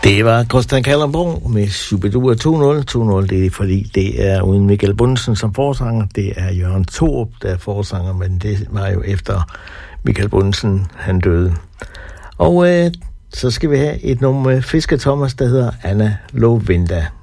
Det var Christian Kallenborg med Shubidua 2-0. 2-0, det er fordi det er uden Michael Bundesen som forsanger. Det er Jørgen Thorup, der er forsanger, men det var jo efter Michael Bundesen, han døde. Og så skal vi have et nummer med Fisker Thomas, der hedder Anna Lovinda.